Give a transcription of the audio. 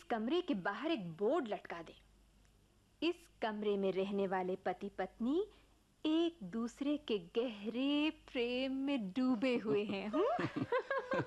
कमरे के बाहर एक बोर्ड लटका दे। इस कमरे में रहने वाले पति पत्नी एक दूसरे के गहरे प्रेम में डूबे हुए हैं।